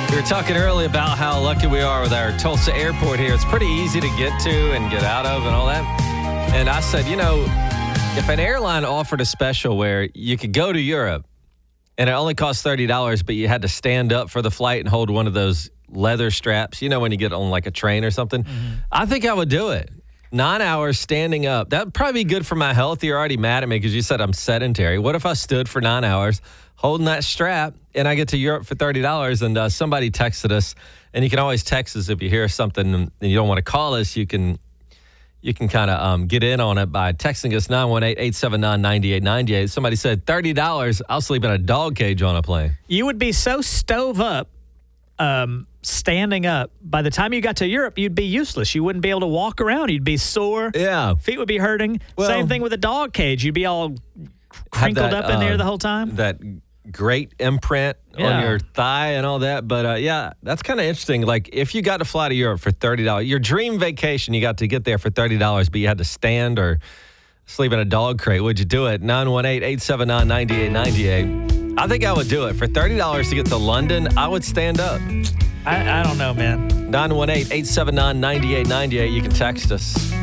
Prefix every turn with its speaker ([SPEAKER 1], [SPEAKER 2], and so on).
[SPEAKER 1] We were talking earlier about how lucky we are with our Tulsa airport here. It's pretty easy to get to and get out of and all that. And I said, if an airline offered a special where you could go to Europe and it only cost $30, but you had to stand up for the flight and hold one of those leather straps, when you get on like a train or something, I think I would do it. 9 hours standing up. That would probably be good for my health. You're already mad at me because you said I'm sedentary. What if I stood for 9 hours holding that strap and I get to Europe for $30 and somebody texted us, and you can always text us if you hear something and you don't want to call us. You can kind of get in on it by texting us 918-879-9898. Somebody said $30, I'll sleep in a dog cage on a plane.
[SPEAKER 2] You would be so stove up standing up. By the time you got to Europe, you'd be useless. You wouldn't be able to walk around. You'd be sore.
[SPEAKER 1] Yeah.
[SPEAKER 2] Feet would be hurting.
[SPEAKER 1] Well,
[SPEAKER 2] same thing with a dog cage. You'd be all crinkled up in there the whole time.
[SPEAKER 1] That great imprint on your thigh and all that. But, that's kind of interesting. Like, if you got to fly to Europe for $30, your dream vacation, you got to get there for $30, but you had to stand or sleep in a dog crate, would you do it? 918-879-9898. I think I would do it. For $30 to get to London, I would stand up.
[SPEAKER 2] I don't know, man.
[SPEAKER 1] 918-879-9898. You can text us.